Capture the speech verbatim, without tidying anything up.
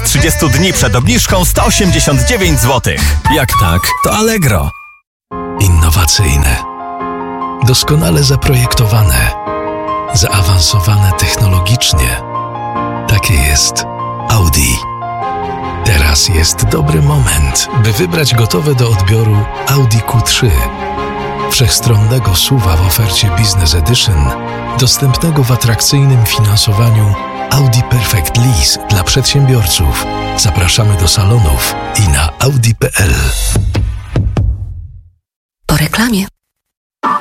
trzydzieści dni przed obniżką sto osiemdziesiąt dziewięć złotych. Jak tak, to Allegro. Innowacyjne, doskonale zaprojektowane, zaawansowane technologicznie. Takie jest Audi. Teraz jest dobry moment, by wybrać gotowe do odbioru Audi Q trzy. Wszechstronnego S U V-a w ofercie Business Edition, dostępnego w atrakcyjnym finansowaniu Audi Perfect Lease dla przedsiębiorców. Zapraszamy do salonów i na audi kropka p l.